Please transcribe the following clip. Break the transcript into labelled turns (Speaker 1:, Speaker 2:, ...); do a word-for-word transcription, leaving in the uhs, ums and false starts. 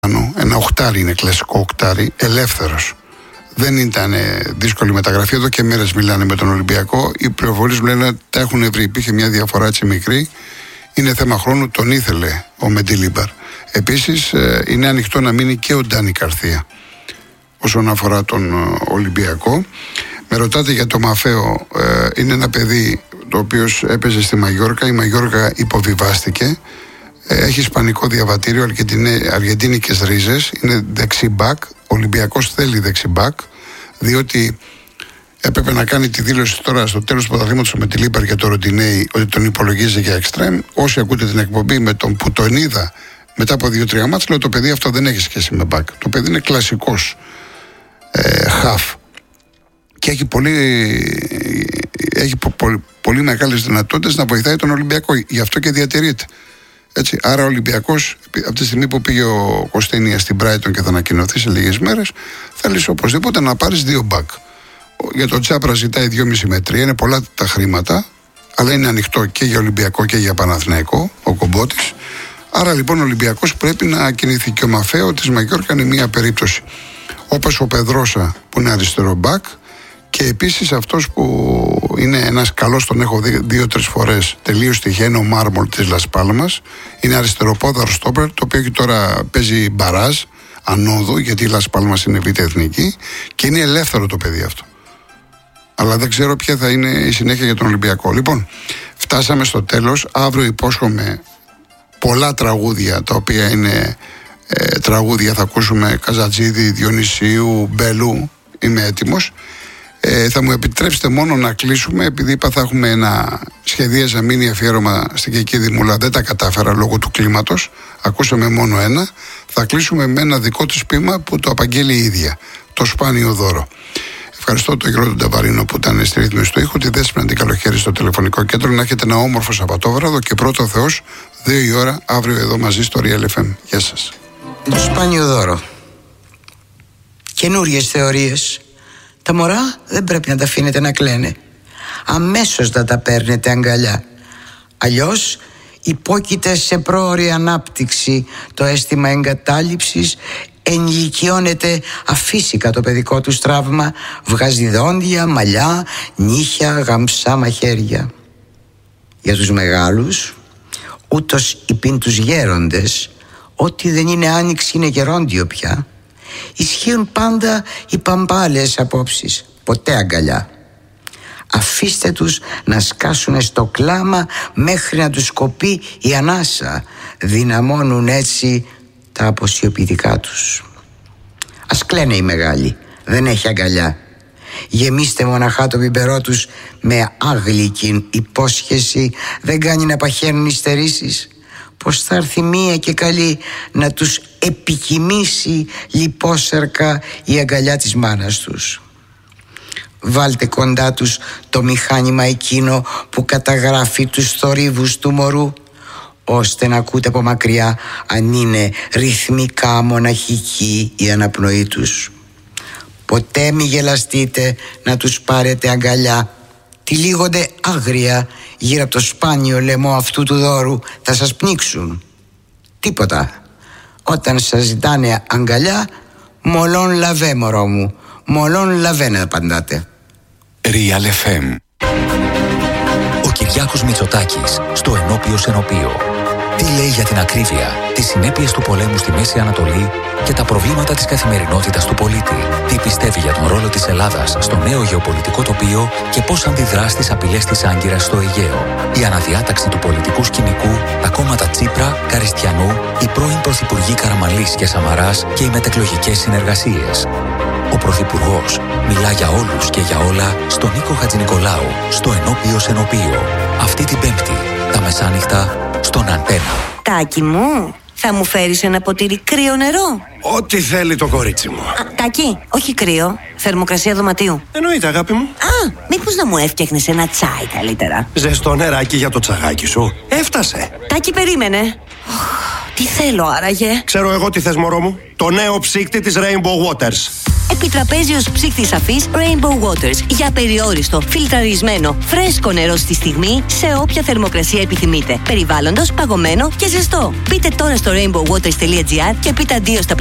Speaker 1: ένα οχτάρι, είναι κλασικό οχτάρι, ελεύθερος. Δεν ήταν δύσκολη μεταγραφή. Εδώ και μέρες μιλάνε με τον Ολυμπιακό. Οι πληροφορίες μου λένε ότι τα έχουν βρει. Υπήρχε μια διαφορά έτσι μικρή. Είναι θέμα χρόνου, τον ήθελε ο Μεντιλίμπαρ. Επίσης, είναι ανοιχτό να μείνει και ο Ντάνι Καρθία όσον αφορά τον Ολυμπιακό. Με ρωτάτε για το Μαφαίο. Είναι ένα παιδί το οποίο έπαιζε στη Μαγιόρκα. Η Μαγιόρκα υποβιβάστηκε. Έχει ισπανικό διαβατήριο, αργεντίνικες ρίζες. Είναι δεξιμπάκ. Ο Ολυμπιακός θέλει δεξιμπάκ, διότι έπρεπε να κάνει τη δήλωση τώρα στο τέλος του πρωταθλήματος με τη Λίμπαρ και το Ροντινέι ότι τον υπολογίζει για εξτρέμ. Όσοι ακούτε την εκπομπή με τον που τον είδα μετά από δύο-τρία μάτς, λέω το παιδί αυτό δεν έχει σχέση με μπακ. Το παιδί είναι κλασικός ε, χαφ και έχει πολύ, έχει πο, πο, πολύ μεγάλες δυνατότητες να βοηθάει τον Ολυμπιακό. Γι' αυτό και διατηρείται. Έτσι, άρα ο Ολυμπιακός, από τη στιγμή που πήγε ο Κωστίνια στην Brighton και θα ανακοινωθεί σε λίγες μέρες, θέλεις οπωσδήποτε να πάρεις δύο μπακ. Για τον Τσάπρα ζητάει δυόμισι με τρία, είναι πολλά τα χρήματα, αλλά είναι ανοιχτό και για Ολυμπιακό και για Παναθηναϊκό, ο Κομπότης. Άρα λοιπόν ο Ολυμπιακός πρέπει να κινηθεί, και ο Μαφαίο της Μαγιόρκα είναι μία περίπτωση. Όπως ο Πεδρόσα που είναι αριστερό μπακ, και επίσης αυτός που είναι ένας καλός, τον έχω δει δύο-τρεις φορές, τελείως τυχαίνει, ο Μάρμολ της Λας Πάλμας. Είναι αριστεροπόδαρο στόπερ, το οποίο και τώρα παίζει μπαράζ ανόδου, γιατί η Λας Πάλμας είναι β' εθνική και είναι ελεύθερο το παιδί αυτό. Αλλά δεν ξέρω ποια θα είναι η συνέχεια για τον Ολυμπιακό. Λοιπόν, φτάσαμε στο τέλος. Αύριο υπόσχομαι πολλά τραγούδια, τα οποία είναι ε, τραγούδια, θα ακούσουμε Καζατζίδη, Διονυσίου, Μπέλου. Είμαι έτοιμος. Ε, θα μου επιτρέψετε μόνο να κλείσουμε, επειδή είπα θα έχουμε ένα σχεδίαζα μίνι αφιέρωμα στην Κικίδη Μουλά, δεν τα κατάφερα λόγω του κλίματος, ακούσαμε μόνο ένα. Θα κλείσουμε με ένα δικό της ποίημα που το απαγγέλει η ίδια, το Σπάνιο Δώρο. Ευχαριστώ τον Γιώργο τον Ταβαρίνο που ήταν στη ρύθμιση του ήχου, τη Δέσποινα την Καλοχέρη στο τηλεφωνικό κέντρο. Να έχετε ένα όμορφο Σαββατόβραδο και πρώτο Θεός, δύο η ώρα αύριο εδώ μαζί στο Real εφ εμ. Γεια σας.
Speaker 2: Το Σπάνιο Δώρο. Καινούριες θεωρίες. Τα μωρά δεν πρέπει να τα αφήνετε να κλαίνε. Αμέσως να τα παίρνετε αγκαλιά. Αλλιώς υπόκειται σε πρόωρη ανάπτυξη το αίσθημα εγκατάλειψης, ενηλικιώνεται αφύσικα το παιδικό του τραύμα, βγάζει δόντια, μαλλιά, νύχια, γαμψά μαχαίρια. Για τους μεγάλους, ούτως υπήν τους γέροντες, ό,τι δεν είναι άνοιξη είναι γερόντιο πια. Ισχύουν πάντα οι παμπάλες απόψεις, ποτέ αγκαλιά. Αφήστε τους να σκάσουν στο κλάμα μέχρι να τους κοπεί η ανάσα. Δυναμώνουν έτσι τα αποσιωπητικά τους. Ας κλαίνε οι μεγάλοι, δεν έχει αγκαλιά. Γεμίστε μοναχά το πιπερό τους με άγλικη υπόσχεση, δεν κάνει να παχαίνουν υστερήσεις. Πως θα έρθει μία και καλή να τους επικοιμήσει λιπόσερκα η αγκαλιά της μάνας τους. Βάλτε κοντά τους το μηχάνημα εκείνο που καταγράφει τους θορύβους του μωρού, ώστε να ακούτε από μακριά αν είναι ρυθμικά μοναχική η αναπνοή τους. Ποτέ μη γελαστείτε να τους πάρετε αγκαλιά. Τυλίγονται άγρια γύρω από το σπάνιο λαιμό αυτού του δώρου, θα σας πνίξουν. Τίποτα. Όταν σας ζητάνε αγκαλιά, μολόν λαβέ μωρό μου, μολόν λαβέ να απαντάτε.
Speaker 3: Real εφ εμ. Ο Κυριάκος Μητσοτάκης στο Ενώπιος Ενωπείο. Τι λέει για την ακρίβεια, τις συνέπειες του πολέμου στη Μέση Ανατολή και τα προβλήματα της καθημερινότητας του πολίτη. Τι πιστεύει για τον ρόλο της Ελλάδας στο νέο γεωπολιτικό τοπίο και πώς αντιδρά στις απειλές της Άγκυρας στο Αιγαίο. Η αναδιάταξη του πολιτικού σκηνικού, τα κόμματα Τσίπρα, Καριστιανού, οι πρώην πρωθυπουργοί Καραμανλής και Σαμαράς και οι μετεκλογικές συνεργασίες. Ο Πρωθυπουργός μιλά για όλους και για όλα στον Νίκο Χατζηνικολάου, στο Ενώπιος Ενωπείο. Αυτή την Πέμπτη, τα μεσάνυχτα, στον Αντένα.
Speaker 4: Τάκη μου, θα μου φέρεις ένα ποτήρι κρύο νερό?
Speaker 5: Ό,τι θέλει το κορίτσι μου.
Speaker 4: Α, Τάκη, όχι κρύο, θερμοκρασία δωματίου.
Speaker 5: Εννοείται, αγάπη μου.
Speaker 4: Α, μήπως να μου έφτιαχνες ένα τσάι καλύτερα?
Speaker 5: Ζεστό νεράκι για το τσαγάκι σου. Έφτασε.
Speaker 4: Τάκη, περίμενε. Τι θέλω άραγε?
Speaker 5: Ξέρω εγώ τι θες, μωρό μου. Το νέο ψύκτη της Rainbow Waters.
Speaker 4: Επιτραπέζιος ψύχτης σαφής Rainbow Waters. Για περιόριστο, φιλτραρισμένο, φρέσκο νερό στη στιγμή, σε όποια θερμοκρασία επιθυμείτε. Περιβάλλοντος, παγωμένο και ζεστό. Μπείτε τώρα στο rainbow waters τελεία gr και πείτε αντίο στα